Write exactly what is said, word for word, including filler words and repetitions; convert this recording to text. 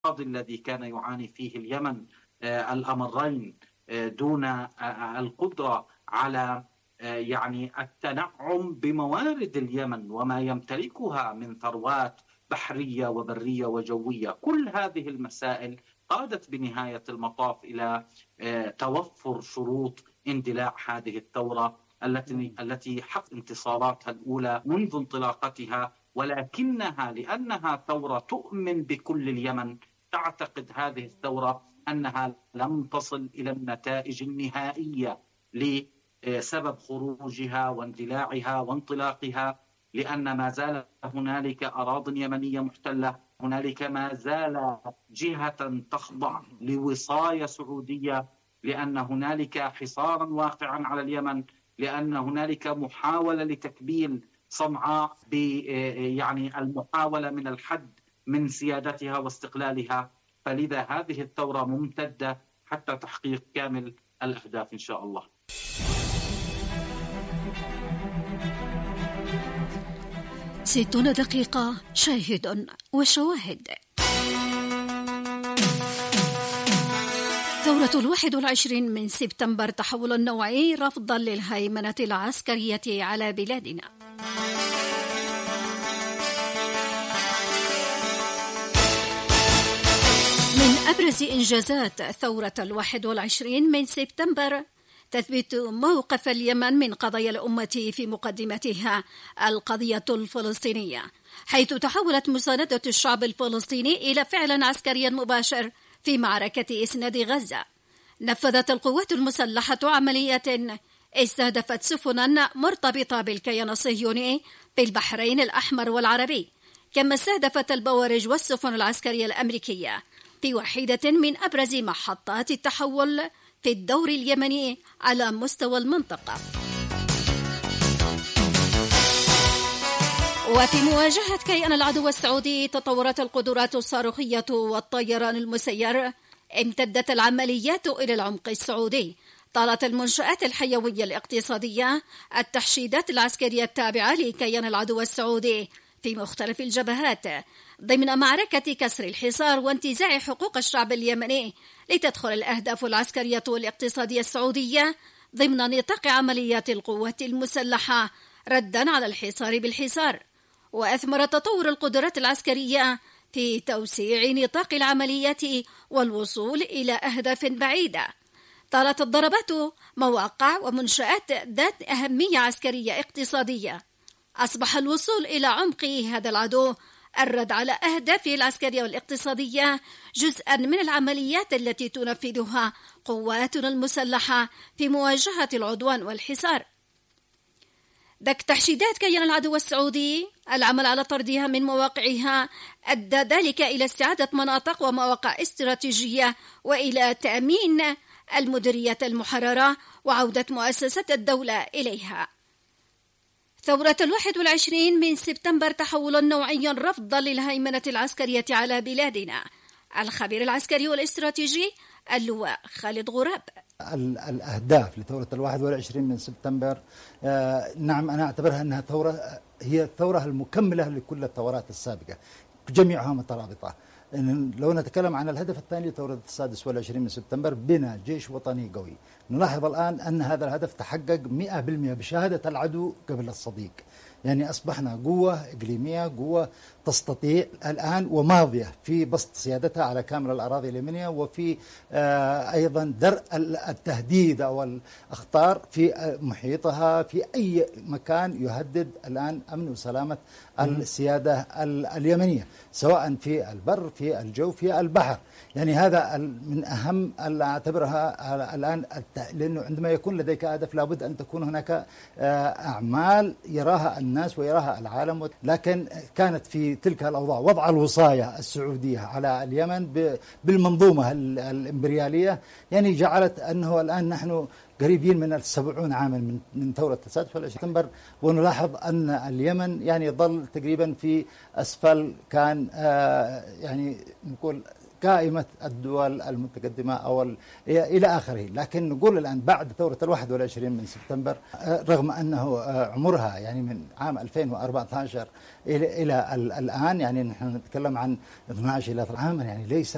الذي كان يعاني فيه اليمن آه، الأمرين آه، دون آه، آه، القدرة على آه، يعني التنعم بموارد اليمن وما يمتلكها من ثروات بحرية وبرية وجوية. كل هذه المسائل قادت بنهاية المطاف إلى آه، توفر شروط اندلاع هذه الثورة التي التي حققت انتصاراتها الأولى منذ انطلاقتها، ولكنها لأنها ثورة تؤمن بكل اليمن تعتقد هذه الثورة أنها لم تصل إلى النتائج النهائية لسبب خروجها واندلاعها وانطلاقها، لأن ما زال هنالك أراضٍ يمنية محتلة، هنالك ما زال جهة تخضع لوصاية سعودية، لأن هنالك حصارا واقعا على اليمن، لأن هنالك محاولة لتكبيل صنعاء ب يعني المحاولة من الحد من سيادتها واستقلالها. فلذا هذه الثورة ممتدة حتى تحقيق كامل الأهداف إن شاء الله. ستون دقيقة شاهد وشواهد. ثورة الواحد والعشرين من سبتمبر تحول نوعي رفضا للهيمنة العسكرية على بلادنا. من أبرز إنجازات ثورة الواحد والعشرين من سبتمبر تثبيت موقف اليمن من قضايا الأمة، في مقدمتها القضية الفلسطينية، حيث تحولت مساندة الشعب الفلسطيني إلى فعل عسكري مباشر في معركة إسناد غزة. نفذت القوات المسلحة عمليات استهدفت سفنا مرتبطة بالكيان الصهيوني في البحرين الأحمر والعربي، كما استهدفت البوارج والسفن العسكرية الأمريكية في واحدة من أبرز محطات التحول في الدور اليمني على مستوى المنطقة. وفي مواجهة كيان العدو السعودي تطورت القدرات الصاروخية والطيران المسير، امتدت العمليات إلى العمق السعودي، طالت المنشآت الحيوية الاقتصادية التحشيدات العسكرية التابعة لكيان العدو السعودي في مختلف الجبهات ضمن معركة كسر الحصار وانتزاع حقوق الشعب اليمني، لتدخل الأهداف العسكرية والاقتصادية السعودية ضمن نطاق عمليات القوات المسلحة ردا على الحصار بالحصار. وأثمر تطور القدرات العسكرية في توسيع نطاق العمليات والوصول إلى أهداف بعيدة. طالت الضربات مواقع ومنشآت ذات أهمية عسكرية اقتصادية. أصبح الوصول إلى عمق هذا العدو الرد على أهدافه العسكرية والاقتصادية جزءا من العمليات التي تنفذها قواتنا المسلحة في مواجهة العدوان والحصار. ذك تحشيدات كيان العدو السعودي العمل على طردها من مواقعها أدى ذلك إلى استعادة مناطق ومواقع استراتيجية، وإلى تأمين المديرية المحررة وعودة مؤسسات الدولة إليها. ثورة الواحد والعشرين من سبتمبر تحول نوعيا رفضا للهيمنة العسكرية على بلادنا. الخبير العسكري والاستراتيجي اللواء خالد غراب. الأهداف لثورة الواحد والعشرين من سبتمبر آه نعم أنا أعتبرها أنها ثورة هي الثورة المكملة لكل الثورات السابقة، جميعها مترابطة. إن لو نتكلم عن الهدف الثاني لثورة السادس والعشرين من سبتمبر، بناء جيش وطني قوي، نلاحظ الآن أن هذا الهدف تحقق مئة بالمئة بشهادة العدو قبل الصديق. يعني أصبحنا قوة إقليمية، قوة تستطيع الآن وماضية في بسط سيادتها على كامل الأراضي اليمنية، وفي آه أيضا درء التهديد أو الأخطار في محيطها في أي مكان يهدد الآن أمن وسلامة السيادة اليمنية، سواء في البر في الجو في البحر. يعني هذا من أهم اللي أعتبرها الآن، لأنه عندما يكون لديك هدف لابد أن تكون هناك أعمال يراها الناس ويراها العالم. لكن كانت في تلك الأوضاع وضع الوصاية السعودية على اليمن بالمنظومة الإمبريالية، يعني جعلت أنه الآن نحن قريبين من السبعون عاما من من ثورة السادس والعشرين، ونلاحظ أن اليمن يعني ظل تقريبا في أسفل كان آه يعني نقول قائمة الدول المتقدمة أو إلى آخره. لكن نقول الآن بعد ثورة الواحد والعشرين من سبتمبر، رغم أنه عمرها يعني من عام ألفين وأربعة عشر إلى إلى الآن، يعني نحن نتكلم عن اثني عشر إلى عاما، يعني ليس